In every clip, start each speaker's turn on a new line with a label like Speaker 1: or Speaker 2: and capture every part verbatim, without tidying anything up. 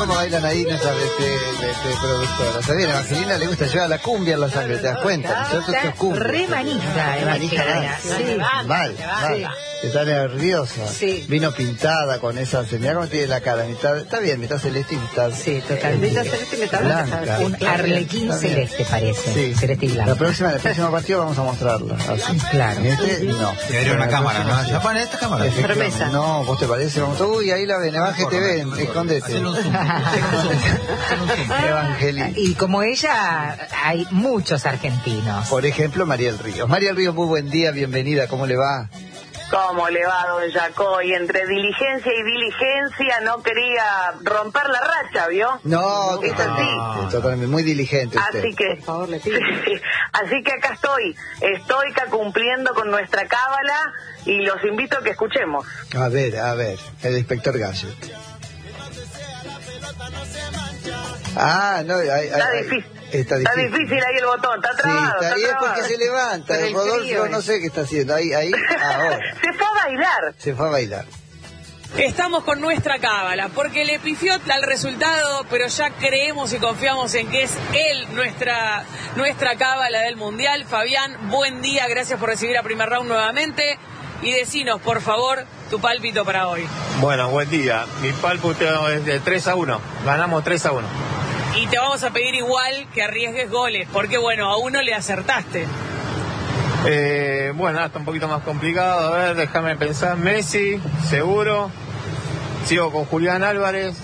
Speaker 1: cómo bailan ahí nuestras este, de, de productoras. ¿Sabes? A Evangelina le gusta llevar la cumbia en la sangre, ¿te das cuenta? Yo esto es cumbia.
Speaker 2: Re manija, Evangelina.
Speaker 1: Sí, mal, mal. Está nerviosa. Sí. Vino pintada con esa... Mirá cómo tiene la cara. Mitad, está bien, mitad celeste y mitad...
Speaker 2: Sí, totalmente. Mitad celeste y mitad blanca. Un arlequín celeste parece. Sí. Celeste y blanco.
Speaker 1: La próxima, el próximo partido vamos a mostrarla. Así.
Speaker 2: Claro.
Speaker 1: Este, no.
Speaker 3: Debería una cámara, ¿no? ¿Ya ponen esta cámara?
Speaker 2: Promesa.
Speaker 1: No, ¿vos te parece? Vamos, uy, ahí la ven, Evange T V, escondete. Evangelina.
Speaker 2: Y como ella, hay muchos argentinos.
Speaker 1: Por ejemplo, Mariel Ríos. Mariel Ríos, muy buen día, bienvenida, ¿cómo le va?
Speaker 4: ¿Cómo le va, don Jacoy? Entre diligencia y diligencia no quería romper la racha, ¿vio?
Speaker 1: No,
Speaker 4: es así.
Speaker 1: Totalmente, muy diligente usted.
Speaker 4: Así que, por favor, le pido. Sí, así que acá estoy, estoy acá cumpliendo con nuestra cábala y los invito a que escuchemos.
Speaker 1: A ver, a ver, el inspector Gadget. Ah, no, hay, hay,
Speaker 4: está,
Speaker 1: hay,
Speaker 4: difícil.
Speaker 1: está difícil.
Speaker 4: Está difícil ahí el botón, está trabado.
Speaker 1: Sí, está,
Speaker 4: está
Speaker 1: y es porque se levanta, el Rodolfo frío, no sé qué está haciendo, ahí, ahí, ahora.
Speaker 4: Se fue a bailar.
Speaker 1: Se fue a bailar.
Speaker 5: Estamos con nuestra cábala, porque le pifió al resultado, pero ya creemos y confiamos en que es él nuestra, nuestra cábala del Mundial. Fabián, buen día, gracias por recibir a Primer Round nuevamente. Y decinos, por favor, tu pálpito para hoy.
Speaker 6: Bueno, buen día. Mi pálpito es de tres a uno. Ganamos tres a uno.
Speaker 5: Y te vamos a pedir igual que arriesgues goles, porque bueno, a uno le acertaste.
Speaker 6: Eh, bueno, está un poquito más complicado. A ver, déjame pensar. Messi, seguro. Sigo con Julián Álvarez.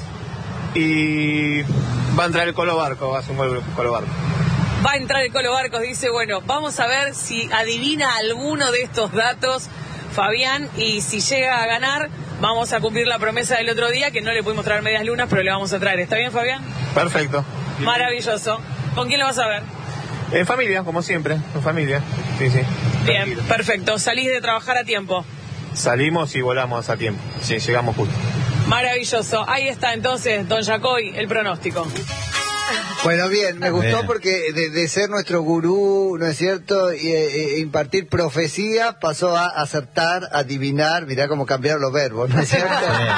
Speaker 6: Y va a entrar el Colo Barco, va a ser un gol el Colo Barco.
Speaker 5: Va a entrar el Colo Barcos, dice, bueno, vamos a ver si adivina alguno de estos datos Fabián, y si llega a ganar, vamos a cumplir la promesa del otro día, que no le pudimos traer medias lunas, pero le vamos a traer. ¿Está bien, Fabián?
Speaker 6: Perfecto.
Speaker 5: Maravilloso. ¿Con quién lo vas a ver?
Speaker 6: En familia, como siempre, en familia. Sí, sí.
Speaker 5: Bien,
Speaker 6: tranquilo.
Speaker 5: Perfecto. ¿Salís de trabajar a tiempo?
Speaker 6: Salimos y volamos a tiempo. Sí, llegamos justo.
Speaker 5: Maravilloso. Ahí está entonces, don Jacoy, el pronóstico.
Speaker 1: Bueno, bien, me gustó porque de, de ser nuestro gurú, ¿no es cierto?, y e, e impartir profecía, pasó a acertar, adivinar, mirá cómo cambiaron los verbos, ¿no es cierto?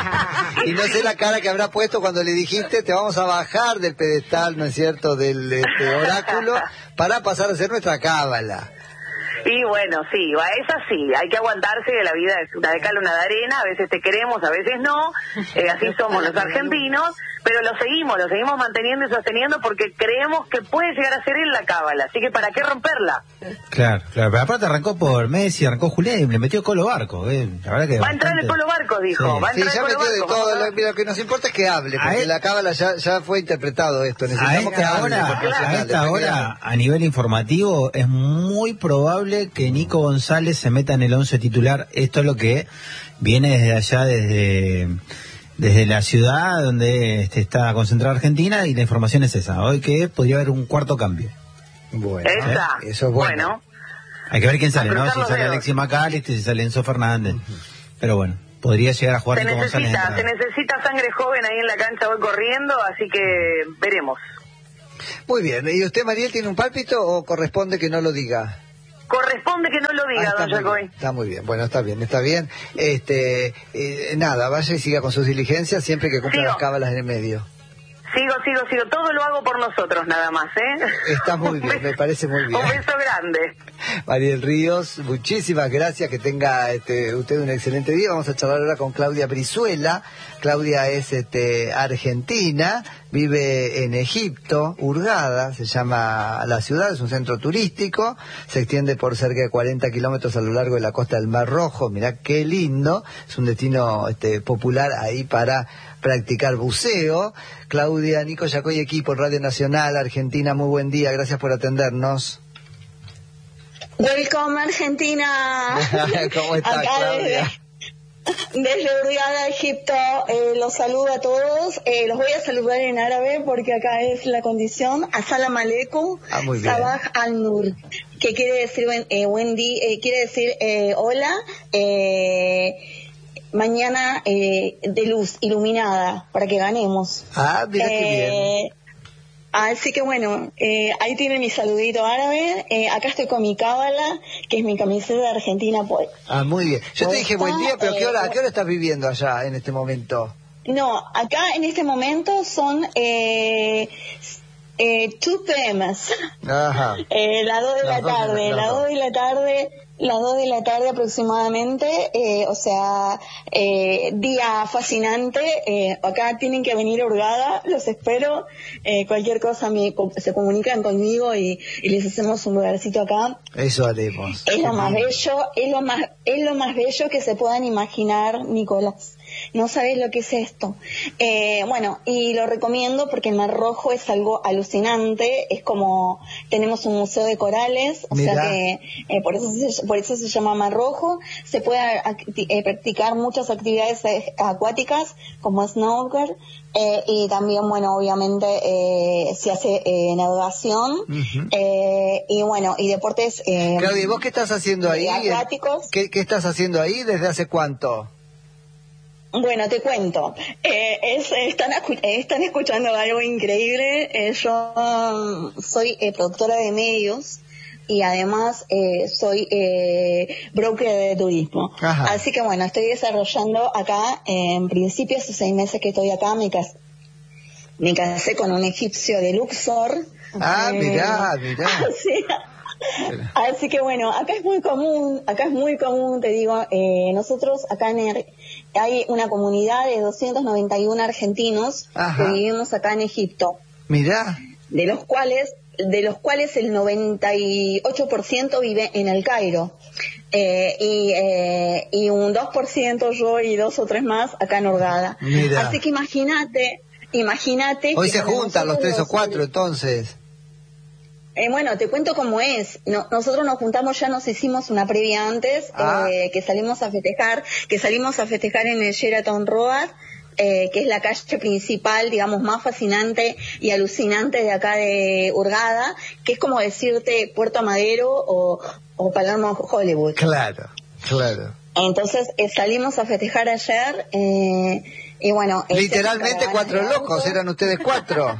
Speaker 1: Y no sé la cara que habrá puesto cuando le dijiste, te vamos a bajar del pedestal, ¿no es cierto?, del este, oráculo, para pasar a ser nuestra cábala.
Speaker 4: Y bueno, sí, es así, hay que aguantarse, la vida es una de cal, una de arena, a veces te queremos, a veces no, eh, así somos los argentinos, pero lo seguimos, lo seguimos manteniendo y sosteniendo porque creemos que puede llegar a ser él la cábala, así que ¿para qué romperla?
Speaker 3: Claro, claro, pero aparte arrancó por Messi, arrancó Julián y le metió Colo Barco, eh. La verdad que
Speaker 4: va
Speaker 3: bastante...
Speaker 4: a entrar el Colo Barco, dijo,
Speaker 3: sí.
Speaker 4: va a entrar
Speaker 1: sí, ya
Speaker 4: el Colo
Speaker 1: metió de
Speaker 4: Barco,
Speaker 1: todo, lo, lo que nos importa es que hable, porque él... la cábala ya, ya fue interpretado esto, necesitamos
Speaker 3: a
Speaker 1: que
Speaker 3: esta
Speaker 1: hable.
Speaker 3: hora,
Speaker 1: Claro,
Speaker 3: a esta hora, a nivel informativo, es muy probable que Nico González se meta en el once titular. Esto es lo que viene desde allá, desde... desde la ciudad donde este, está concentrada Argentina, y la información es esa, hoy que podría haber un cuarto cambio.
Speaker 4: Bueno, esa.
Speaker 1: ¿eh? Eso es bueno.
Speaker 4: bueno.
Speaker 3: Hay que ver quién sale, ¿no? Si sale Alexis McAllister, si sale Enzo Fernández. Uh-huh. Pero bueno, podría llegar a jugar
Speaker 4: se
Speaker 3: Nico
Speaker 4: necesita,
Speaker 3: González.
Speaker 4: Se necesita sangre joven ahí en la cancha hoy corriendo, así que veremos.
Speaker 1: Muy bien, ¿y usted, Mariel, tiene un pálpito o corresponde que no lo diga?
Speaker 4: Corresponde que no lo diga,
Speaker 1: ah,
Speaker 4: don Jacoy.
Speaker 1: Está muy bien, bueno, está bien, está bien. Este, eh, nada, vaya y siga con sus diligencias siempre que cumpla las cábalas en el medio.
Speaker 4: Sigo, sigo, sigo. Todo lo hago por nosotros nada más, ¿eh?
Speaker 1: Está muy bien, me parece muy bien.
Speaker 4: Un beso grande.
Speaker 1: Mariel Ríos, muchísimas gracias, que tenga este, usted un excelente día. Vamos a charlar ahora con Claudia Brizuela. Claudia es este, argentina, vive en Egipto, Hurghada, se llama la ciudad, es un centro turístico, se extiende por cerca de cuarenta kilómetros a lo largo de la costa del Mar Rojo. Mirá qué lindo, es un destino este, popular ahí para practicar buceo. Claudia, Nico Jacoy, equipo Radio Nacional Argentina, muy buen día, gracias por atendernos.
Speaker 7: Welcome Argentina.
Speaker 1: ¿Cómo está, Claudia?
Speaker 7: Desde, desde Hurghada, Egipto, eh, los saludo a todos. Eh, los voy a saludar en árabe porque acá es la condición. Assalam alaikum,
Speaker 1: ah, muy bien.
Speaker 7: Sabah al-Nur, que quiere decir buen, eh, buen día, eh, quiere decir eh, hola, eh, mañana eh, de luz iluminada para que ganemos.
Speaker 1: Ah, mira eh, qué bien.
Speaker 7: Así que bueno, eh, ahí tiene mi saludito árabe. Eh, acá estoy con mi cábala, que es mi camiseta de Argentina. Pues.
Speaker 1: Ah, muy bien. Yo te dije buen día, pero ¿qué hora, ¿a qué hora estás viviendo allá en este momento?
Speaker 7: No, acá en este momento son eh, eh, dos P M.
Speaker 1: Ajá.
Speaker 7: Eh, las dos de la tarde, las dos de la tarde, las dos de la tarde aproximadamente, eh, o sea, eh, día fascinante, eh, acá tienen que venir a Hurgada, los espero, eh, cualquier cosa me, se comunican conmigo y, y les hacemos un lugarcito acá.
Speaker 1: Eso haremos.
Speaker 7: Es lo más bello, es lo más, es lo más bello que se puedan imaginar, Nicolás. No sabes lo que es esto. Eh, bueno, y lo recomiendo porque el Mar Rojo es algo alucinante. Es como, tenemos un museo de corales, o
Speaker 1: Mirá.
Speaker 7: sea que eh, por eso se, por eso se llama Mar Rojo. Se puede acti- eh, practicar muchas actividades eh, acuáticas como snowboard. Eh, y también, bueno, obviamente eh, se hace eh, navegación. Uh-huh. eh, y bueno, y deportes eh,
Speaker 1: Claudia, ¿y vos qué estás haciendo ahí?
Speaker 7: acuáticos.
Speaker 1: ¿Qué, qué estás haciendo ahí? ¿Desde hace cuánto?
Speaker 7: Bueno, te cuento. Eh, es, están, están escuchando algo increíble. Eh, yo um, soy eh, productora de medios y además eh, soy eh, broker de turismo. Ajá. Así que bueno, estoy desarrollando acá, eh, en principio hace seis meses que estoy acá, me casé, me casé con un egipcio de Luxor.
Speaker 1: Ah, eh, mirá, mirá.
Speaker 7: Así, así que bueno, acá es muy común, acá es muy común, te digo, eh, nosotros acá en el, hay una comunidad de doscientos noventa y uno argentinos. Ajá. Que vivimos acá en Egipto.
Speaker 1: Mirá.
Speaker 7: De los cuales, de los cuales el noventa y ocho por ciento vive en el Cairo. Eh, y, eh, y un dos por ciento yo y dos o tres más acá en Hurgada.
Speaker 1: Mirá.
Speaker 7: Así que imagínate, imagínate.
Speaker 1: Hoy se juntan los tres o cuatro, entonces.
Speaker 7: Eh, bueno, te cuento cómo es. No, nosotros nos juntamos, ya nos hicimos una previa antes, ah. eh, que salimos a festejar, que salimos a festejar en el Sheraton Road, eh, que es la calle principal, digamos, más fascinante y alucinante de acá de Hurgada, que es como decirte Puerto Madero o, o Palermo Hollywood.
Speaker 1: Claro, claro.
Speaker 7: Entonces eh, salimos a festejar ayer, eh, y bueno...
Speaker 1: Literalmente cuatro locos, eran ustedes cuatro.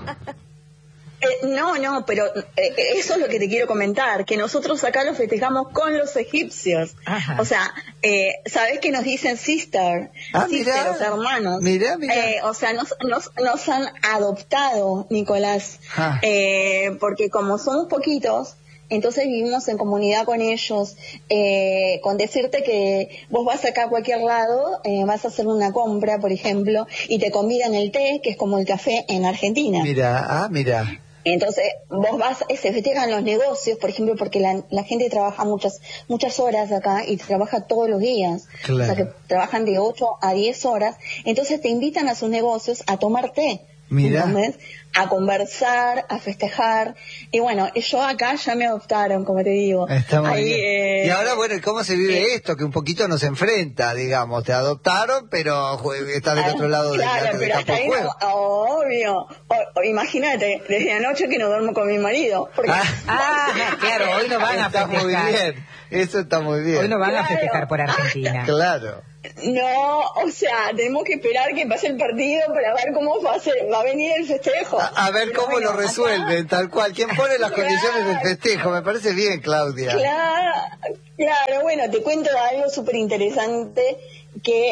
Speaker 7: Eh, no, no, pero eh, eso es lo que te quiero comentar, que nosotros acá lo festejamos con los egipcios. Ajá. O sea, eh, ¿sabés que nos dicen sister?
Speaker 1: Ah,
Speaker 7: sister,
Speaker 1: mirá,
Speaker 7: los hermanos.
Speaker 1: Mirá, mirá.
Speaker 7: Eh, o sea, nos, nos, nos han adoptado, Nicolás, ah. eh, porque como somos poquitos, entonces vivimos en comunidad con ellos. Eh, con decirte que vos vas acá a cualquier lado, eh, vas a hacer una compra, por ejemplo, y te convidan el té, que es como el café en Argentina.
Speaker 1: Mira, ah, mira.
Speaker 7: Entonces, vos vas, se festejan los negocios, por ejemplo, porque la, la gente trabaja muchas muchas horas acá y trabaja todos los días. Claro. O sea, que trabajan de ocho a diez horas. Entonces, te invitan a sus negocios a tomar té.
Speaker 1: Mira.
Speaker 7: ¿Entendés? A conversar, a festejar. Y bueno, yo acá ya me adoptaron, como te digo.
Speaker 1: Está muy
Speaker 7: Ahí,
Speaker 1: bien.
Speaker 7: Eh,
Speaker 1: y ahora, bueno, ¿cómo se vive eh, esto? Que un poquito nos enfrenta, digamos. Te adoptaron, pero estás del ah, otro lado
Speaker 7: claro,
Speaker 1: de la
Speaker 7: pero ahí no, obvio. O, o, imagínate, desde anoche que no duermo con mi marido. Porque...
Speaker 2: Ah, ah, claro, hoy no van a
Speaker 1: está
Speaker 2: festejar.
Speaker 1: Muy bien. Eso está muy bien.
Speaker 2: Hoy no van
Speaker 7: claro.
Speaker 2: a festejar por Argentina.
Speaker 1: Claro.
Speaker 7: No, o sea, tenemos que esperar que pase el partido para ver cómo va a, ser, va a venir el festejo.
Speaker 1: A, a ver cómo bueno, lo resuelven, acá... tal cual. ¿Quién pone las claro. condiciones del festejo? Me parece bien, Claudia.
Speaker 7: Claro, claro. Bueno, te cuento algo súper interesante, que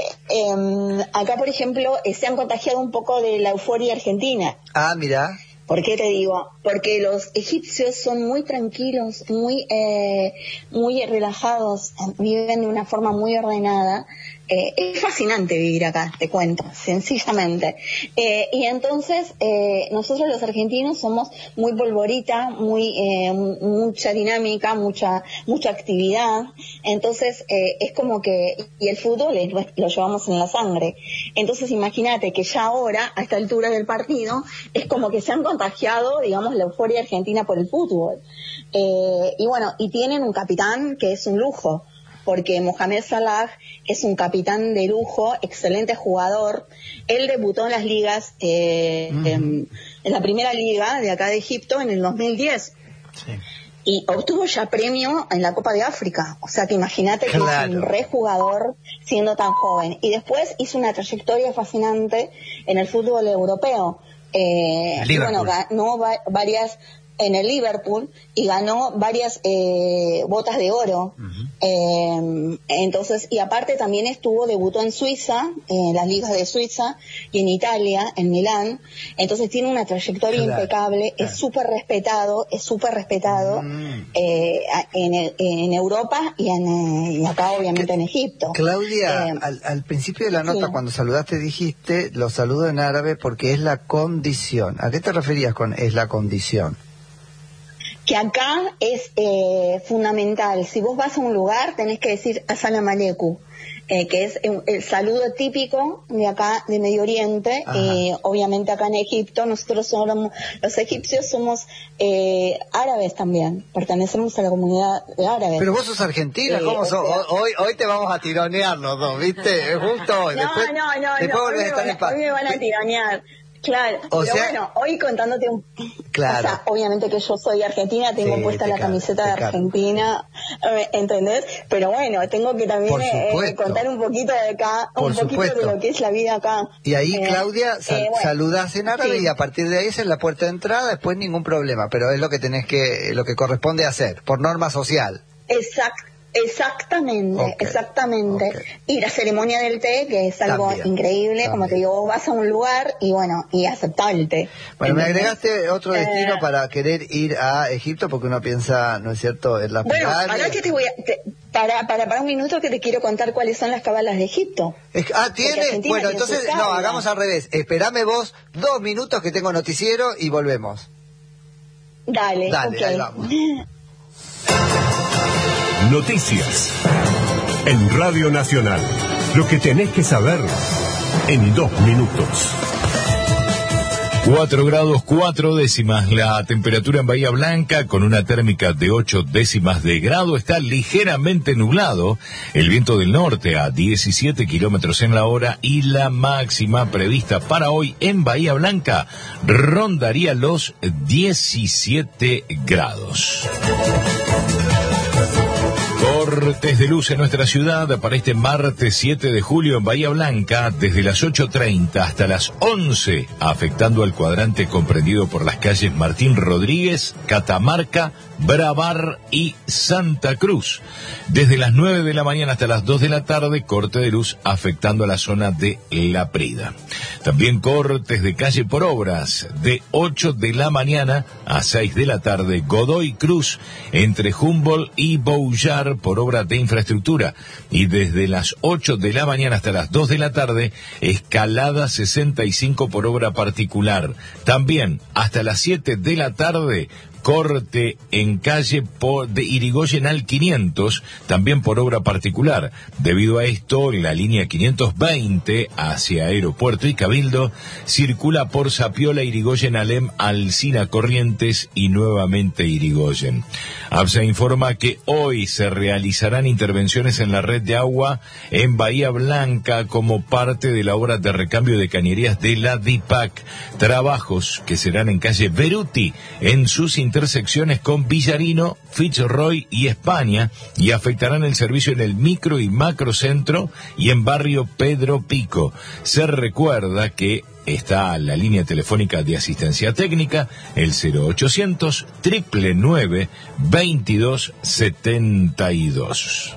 Speaker 7: eh, acá, por ejemplo, eh, se han contagiado un poco de la euforia argentina.
Speaker 1: Ah, mira.
Speaker 7: ¿Por qué te digo? Porque los egipcios son muy tranquilos, muy eh, muy relajados, viven de una forma muy ordenada. Eh, es fascinante vivir acá, te cuento, sencillamente. Eh, y entonces, eh, nosotros los argentinos somos muy polvorita, muy eh, mucha dinámica, mucha mucha actividad. Entonces, eh, es como que... Y el fútbol es, lo llevamos en la sangre. Entonces, imagínate que ya ahora, a esta altura del partido, es como que se han contagiado, digamos, la euforia argentina por el fútbol. Eh, y bueno, y tienen un capitán que es un lujo, porque Mohamed Salah es un capitán de lujo, excelente jugador. Él debutó en las ligas, eh, mm. en, en la primera liga de acá de Egipto en el dos mil diez. Sí. Y obtuvo ya premio en la Copa de África. O sea que imagínate que claro. es un re jugador siendo tan joven. Y después hizo una trayectoria fascinante en el fútbol europeo. Eh, y bueno, ganó va, varias en el Liverpool y ganó varias eh, botas de oro. Uh-huh. eh, entonces, y aparte también estuvo, debutó en Suiza, en las ligas de Suiza y en Italia, en Milán. Entonces tiene una trayectoria claro, impecable, claro. es súper respetado, es súper respetado uh-huh. eh, en, en Europa y, en, y acá obviamente en Egipto.
Speaker 1: Claudia, eh, al, al principio de la nota sí. cuando saludaste dijiste, lo saludo en árabe porque es la condición. ¿A qué te referías con es la condición?
Speaker 7: Que acá es eh, fundamental. Si vos vas a un lugar, tenés que decir Assalamu alaikum, eh, que es el, el saludo típico de acá, de Medio Oriente. Eh, obviamente acá en Egipto, nosotros somos, los egipcios somos eh, árabes también, pertenecemos a la comunidad de árabes.
Speaker 1: Pero vos sos argentina, eh, ¿cómo sos? Sea... Hoy, hoy te vamos a tironear los dos, ¿viste? Justo hoy.
Speaker 7: No,
Speaker 1: después,
Speaker 7: no, no,
Speaker 1: después
Speaker 7: no, hoy me, van, hoy me van a tironear. Claro, o pero sea, bueno, hoy contándote un...
Speaker 1: Claro.
Speaker 7: O sea, obviamente que yo soy argentina, tengo sí, puesta la cabe, camiseta de Argentina, ¿entendés? Pero bueno, tengo que también eh, contar un poquito de acá,
Speaker 1: Por
Speaker 7: un poquito
Speaker 1: supuesto.
Speaker 7: de lo que es la vida acá.
Speaker 1: Y ahí,
Speaker 7: eh,
Speaker 1: Claudia, sal, eh, bueno, saludás en árabe sí. y a partir de ahí es en la puerta de entrada, después ningún problema, pero es lo que tenés que, lo que corresponde hacer, por norma social.
Speaker 7: Exacto. Exactamente, okay, exactamente. Okay. Y la ceremonia del té, que es algo también, increíble, también. Como te digo, vos vas a un lugar y bueno, y aceptar el té.
Speaker 1: Bueno, me agregaste otro destino eh, para querer ir a Egipto, porque uno piensa, ¿no es cierto?, en la
Speaker 7: Bueno, para que te voy a, te, para, para, para un minuto que te quiero contar cuáles son las cabalas de Egipto.
Speaker 1: Es, ah, ¿tiene? Bueno, entonces, no, hagamos al revés. Esperame vos dos minutos que tengo noticiero y volvemos.
Speaker 7: Dale,
Speaker 1: Dale,
Speaker 7: okay.
Speaker 1: ahí vamos.
Speaker 8: Noticias en Radio Nacional. Lo que tenés que saber en dos minutos.
Speaker 9: Cuatro grados cuatro décimas la temperatura en Bahía Blanca, con una térmica de ocho décimas de grado. Está ligeramente nublado, el viento del norte a diecisiete kilómetros en la hora, y la máxima prevista para hoy en Bahía Blanca rondaría los diecisiete grados. Cortes de luz en nuestra ciudad para este martes siete de julio en Bahía Blanca, desde las ocho treinta hasta las once, afectando al cuadrante comprendido por las calles Martín Rodríguez, Catamarca, Bravar y Santa Cruz. Desde las nueve de la mañana hasta las dos de la tarde, corte de luz afectando a la zona de La Prida. También cortes de calle por obras, de ocho de la mañana a seis de la tarde, Godoy Cruz, entre Humboldt y Boullar, por obra de infraestructura. Y desde las ocho de la mañana hasta las dos de la tarde, Escalada sesenta y cinco, por obra particular. También hasta las siete de la tarde, corte en calle por de Irigoyen al quinientos, también por obra particular. Debido a esto, la línea quinientos veinte hacia Aeropuerto y Cabildo circula por Sapiola, Irigoyen, Alem, Alsina, Corrientes y nuevamente Irigoyen. ABSA informa que hoy se realizarán intervenciones en la red de agua en Bahía Blanca como parte de la obra de recambio de cañerías de la DIPAC. Trabajos que serán en calle Beruti, en sus intersecciones con Villarino, Fitzroy y España, y afectarán el servicio en el micro y macrocentro y en barrio Pedro Pico. Se recuerda que está la línea telefónica de asistencia técnica, el cero ochocientos, nueve nueve nueve, veintidós setenta y dos.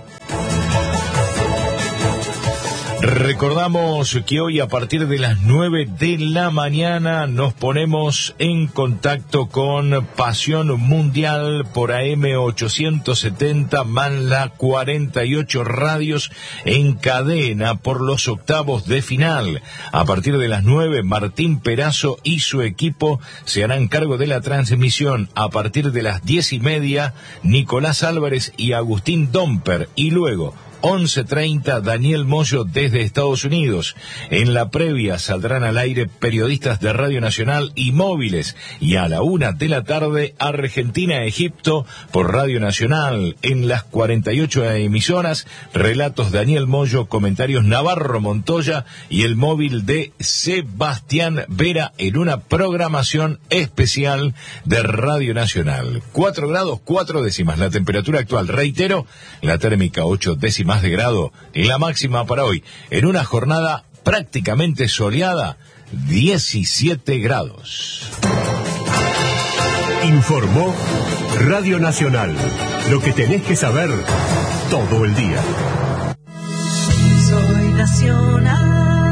Speaker 9: Recordamos que hoy a partir de las nueve de la mañana nos ponemos en contacto con Pasión Mundial por A M ochocientos setenta, Manla cuarenta y ocho radios en cadena por los octavos de final. A partir de las nueve, Martín Perazo y su equipo se harán cargo de la transmisión. A partir de las diez y media, Nicolás Álvarez y Agustín Domper, y luego once treinta, Daniel Moyo desde Estados Unidos. En la previa saldrán al aire periodistas de Radio Nacional y móviles. Y a la una de la tarde, Argentina-Egipto por Radio Nacional. En las cuarenta y ocho emisoras, relatos Daniel Moyo, comentarios Navarro Montoya y el móvil de Sebastián Vera en una programación especial de Radio Nacional. Cuatro grados cuatro décimas la temperatura actual. Reitero, la térmica ocho décimas de grado, la máxima para hoy, en una jornada prácticamente soleada, diecisiete grados.
Speaker 8: Informó Radio Nacional. Lo que tenés que saber todo el día.
Speaker 2: Soy nacional.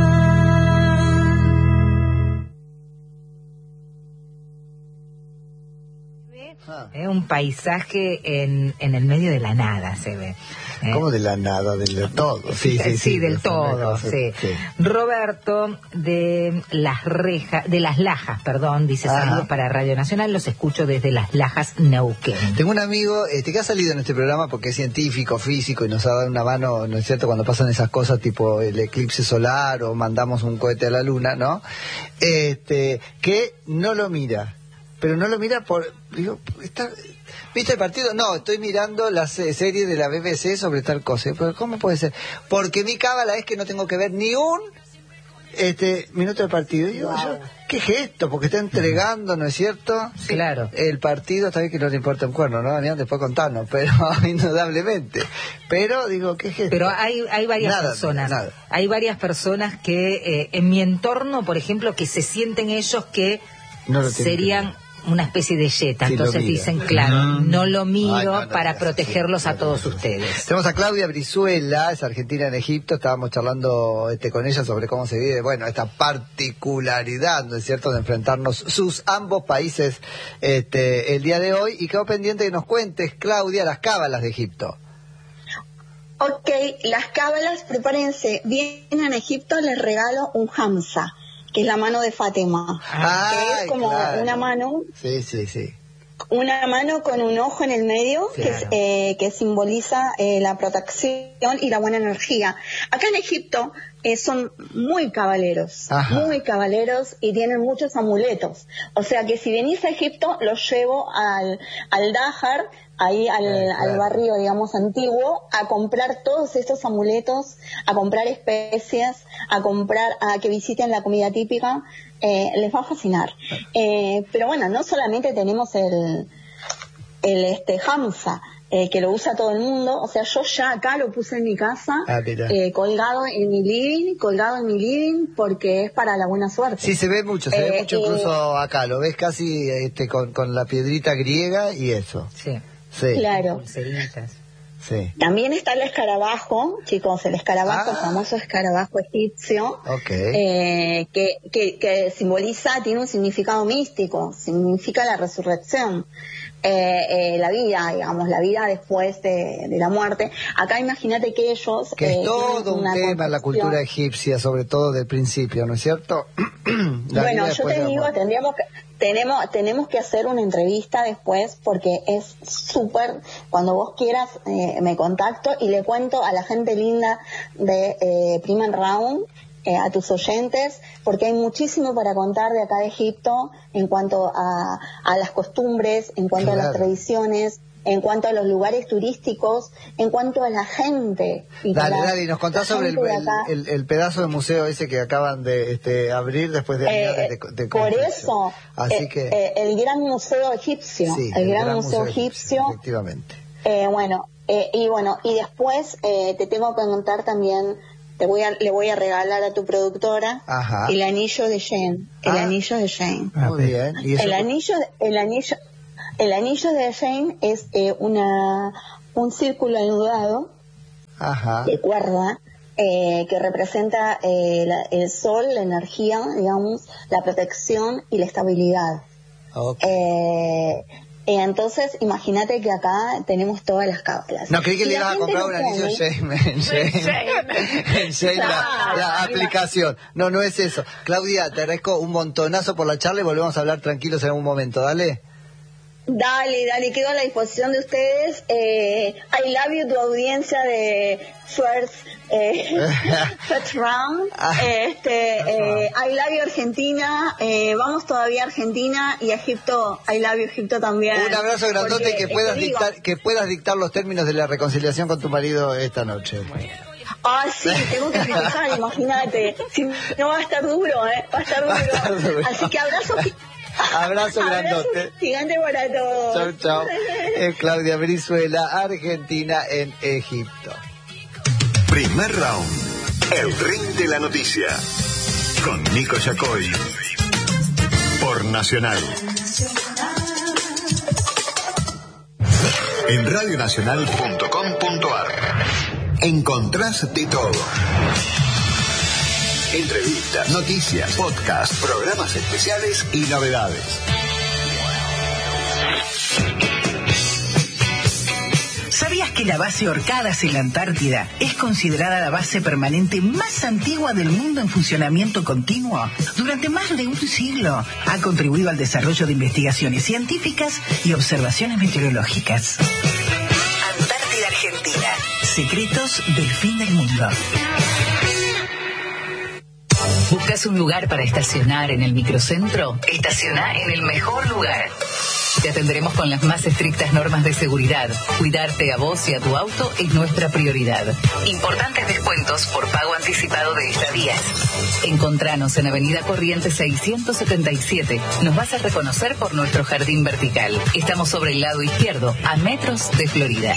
Speaker 2: Es un paisaje en, en el medio de la nada, se ve. ¿eh?
Speaker 1: ¿Cómo de la nada? Del todo. Sí, sí, sí,
Speaker 2: sí, del
Speaker 1: sí,
Speaker 2: todo, sí. sí. Roberto de Las Rejas, de Las Lajas, perdón, dice
Speaker 1: Ajá.
Speaker 2: saludos para Radio Nacional, los escucho desde Las Lajas, Neuquén.
Speaker 1: Tengo un amigo este, que ha salido en este programa porque es científico, físico y nos ha dado una mano, ¿no es cierto?, cuando pasan esas cosas tipo el eclipse solar o mandamos un cohete a la luna, ¿no? Este, que no lo mira, pero no lo mira por... Digo, está... ¿Viste el partido? No, estoy mirando la serie de la B B C sobre tal cosa. ¿Pero cómo puede ser? Porque mi cábala es que no tengo que ver ni un este minuto del partido. Y digo, wow. yo, ¿qué gesto? Porque está entregando, ¿no es cierto?
Speaker 2: Sí, claro.
Speaker 1: El partido, está bien que no le importa un cuerno, ¿no, Daniel? Después contarnos, pero indudablemente. Pero, digo, ¿qué gesto?
Speaker 2: Pero hay, hay varias
Speaker 1: nada,
Speaker 2: personas.
Speaker 1: Nada.
Speaker 2: Hay varias personas que, eh, en mi entorno, por ejemplo, que se sienten ellos que no serían... una especie de yeta, sí, entonces dicen, claro, mm. no lo miro Ay, no, no, para no, protegerlos sí, a todos ustedes.
Speaker 1: Tenemos a Claudia Brizuela, es argentina en Egipto, estábamos charlando este, con ella sobre cómo se vive, bueno, esta particularidad, ¿no es cierto?, de enfrentarnos sus ambos países este, el día de hoy, y quedó pendiente que nos cuentes, Claudia, las cábalas de Egipto.
Speaker 7: Ok, las cábalas, prepárense, vienen a Egipto, les regalo un hamsa, que es la mano de Fátima,
Speaker 1: Ay,
Speaker 7: que es como
Speaker 1: claro.
Speaker 7: una mano,
Speaker 1: sí, sí, sí,
Speaker 7: una mano con un ojo en el medio,
Speaker 1: claro.
Speaker 7: que, es, eh, que simboliza eh, la protección y la buena energía. Acá en Egipto eh, son muy cabaleros, Ajá. muy cabaleros y tienen muchos amuletos. O sea que si venís a Egipto, los llevo al, al Dahar, ahí al, eh, claro. al barrio, digamos, antiguo, a comprar todos estos amuletos, a comprar especias, a comprar, a que visiten la comida típica, eh, les va a fascinar. Eh, pero bueno, no solamente tenemos el, el este Hamsa, eh, que lo usa todo el mundo, o sea, yo ya acá lo puse en mi casa, ah, eh, colgado en mi living, colgado en mi living, porque es para la buena suerte.
Speaker 1: Sí, se ve mucho, se eh, ve mucho eh, incluso acá, lo ves casi este, con, con la piedrita griega y eso.
Speaker 2: Sí.
Speaker 1: Sí.
Speaker 7: Claro.
Speaker 1: Sí.
Speaker 7: También está el escarabajo, chicos, el escarabajo, ah. el famoso escarabajo egipcio,
Speaker 1: okay.
Speaker 7: eh, que, que, que simboliza, tiene un significado místico, significa la resurrección, eh, eh, la vida, digamos, la vida después de, de la muerte. Acá imagínate que ellos...
Speaker 1: Que es
Speaker 7: eh,
Speaker 1: todo un tema en la cultura egipcia, sobre todo del principio, ¿no es cierto?
Speaker 7: Bueno, yo te digo, tendríamos que... Tenemos, tenemos que hacer una entrevista después porque es súper, cuando vos quieras eh, me contacto y le cuento a la gente linda de eh, Prima Round, eh, a tus oyentes, porque hay muchísimo para contar de acá de Egipto en cuanto a, a las costumbres, en cuanto claro. a las tradiciones, en cuanto a los lugares turísticos, en cuanto a la gente. Y
Speaker 1: dale, dale, y nos contás sobre el, el, el, el pedazo de museo ese que acaban de este, abrir después de años
Speaker 7: eh,
Speaker 1: de, de
Speaker 7: Por eso,
Speaker 1: Así
Speaker 7: eh,
Speaker 1: que...
Speaker 7: eh, el Gran Museo Egipcio,
Speaker 1: sí,
Speaker 7: el,
Speaker 1: el
Speaker 7: Gran,
Speaker 1: Gran
Speaker 7: Museo,
Speaker 1: Museo Egipcio,
Speaker 7: Egipcio.
Speaker 1: Efectivamente.
Speaker 7: Eh, bueno, eh, y bueno, y después eh, te tengo que contar también, te voy a, le voy a regalar a tu productora
Speaker 1: Ajá.
Speaker 7: el anillo de Jane, el
Speaker 1: ah.
Speaker 7: anillo de Jane.
Speaker 1: Muy bien. ¿Y eso?
Speaker 7: El anillo, el anillo... El anillo de Jane es eh, una un círculo anudado
Speaker 1: Ajá.
Speaker 7: de cuerda eh, que representa eh, la, el sol, la energía, digamos, la protección y la estabilidad.
Speaker 1: Okay.
Speaker 7: Eh, eh, entonces, imagínate que acá tenemos todas las cábalas.
Speaker 1: No, creí que y le ibas a comprar un anillo en Jane, en Jane, en Jane la, la aplicación. No, no es eso. Claudia, te agradezco un montonazo por la charla y volvemos a hablar tranquilos en algún momento. Dale.
Speaker 7: Dale, dale, quedo a la disposición de ustedes. Eh, I love you, tu audiencia de First, eh, first Round. Este, eh, I love you, Argentina. Eh, vamos todavía a Argentina y a Egipto. I love you, Egipto también.
Speaker 1: Un abrazo grandote y que puedas,
Speaker 7: digo,
Speaker 1: dictar, que puedas dictar los términos de la reconciliación con tu marido esta noche.
Speaker 7: Ah, sí, tengo que fijar, imagínate. Si no va a estar duro, ¿eh? Va a estar duro. Va a estar duro. Así que abrazo.
Speaker 1: Abrazo grandote.
Speaker 7: Abrazo gigante para todos.
Speaker 1: Chau, chau. Es Claudia Brizuela, Argentina en Egipto.
Speaker 10: Primer round. El ring de la noticia. Con Nico Yacoy. Por Nacional. En radio nacional punto com punto ar encontrás de todo. Entrevistas, noticias, podcasts, programas especiales y novedades.
Speaker 11: ¿Sabías que la base Orcadas en la Antártida es considerada la base permanente más antigua del mundo en funcionamiento continuo? Durante más de un siglo ha contribuido al desarrollo de investigaciones científicas y observaciones meteorológicas. Antártida Argentina. Secretos del fin del mundo.
Speaker 12: ¿Buscas un lugar para estacionar en el microcentro? Estaciona en el mejor lugar. Te atenderemos con las más estrictas normas de seguridad. Cuidarte a vos y a tu auto es nuestra prioridad. Importantes descuentos por pago anticipado de estadías. Encontranos en Avenida Corrientes seiscientos setenta y siete. Nos vas a reconocer por nuestro jardín vertical. Estamos sobre el lado izquierdo, a metros de Florida.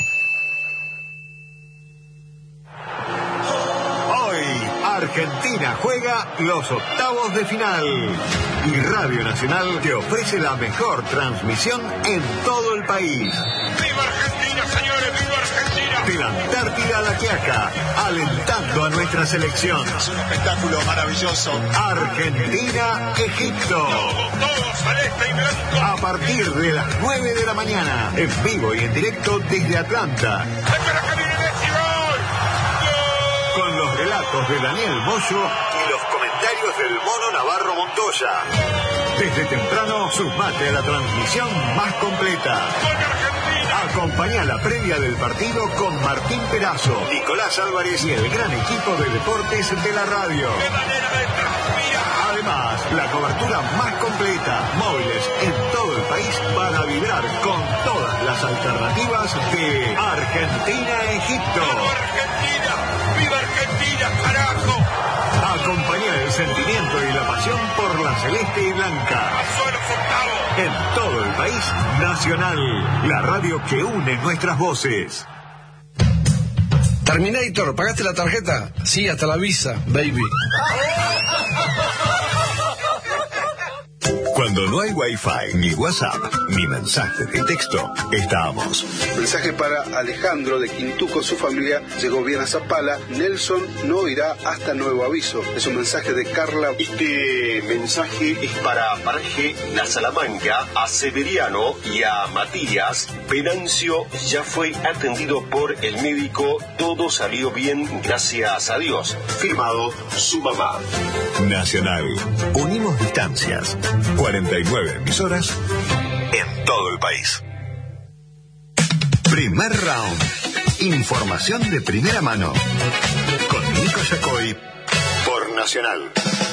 Speaker 10: Argentina juega los octavos de final y Radio Nacional te ofrece la mejor transmisión en todo el país.
Speaker 13: ¡Viva Argentina, señores! ¡Viva Argentina!
Speaker 10: De la Antártida a la Quiaca, alentando a nuestra selección.
Speaker 13: Es un espectáculo maravilloso.
Speaker 10: Argentina-Egipto.
Speaker 13: Todo, todo celeste y blanco.
Speaker 10: A partir de las nueve de la mañana, en vivo y en directo desde Atlanta.
Speaker 13: ¡Espera que viene Messi! ¡Gol!
Speaker 10: Con los relatos de Daniel Bollo y los comentarios del Mono Navarro Montoya. Desde temprano, sumate a la transmisión más completa. Acompañá la previa del partido con Martín Perazo, Nicolás Álvarez y el gran equipo de deportes de la radio. Además, la cobertura más completa, móviles en todo el país para vibrar con todas las alternativas de Argentina-Egipto.
Speaker 13: ¡Argentina! ¡Viva Argentina, carajo!
Speaker 10: Acompañá el sentimiento y la pasión por la celeste y blanca. En todo el país, Nacional, la radio que une nuestras voces.
Speaker 14: Terminator, ¿pagaste la tarjeta? Sí, hasta la Visa, baby.
Speaker 10: Cuando no hay Wi-Fi, ni WhatsApp, ni mensaje de texto, estamos.
Speaker 15: Mensaje para Alejandro de Quintuco, su familia llegó bien a Zapala. Nelson no irá hasta nuevo aviso. Es un mensaje de Carla.
Speaker 16: Este mensaje es para Paraje La Salamanca, a Severiano y a Matías. Venancio ya fue atendido por el médico. Todo salió bien, gracias a Dios. Firmado su mamá.
Speaker 10: Nacional. Unimos distancias. cuarenta y nueve emisoras en todo el país. Primer round. Información de primera mano. Con Nico Yacoy por Nacional.